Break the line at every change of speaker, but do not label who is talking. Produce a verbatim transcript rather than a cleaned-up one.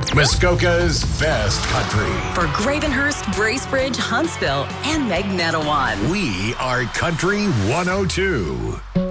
Muskoka's best country.
For Gravenhurst, Bracebridge, Huntsville, and Magnetowan.
We are Country one oh two.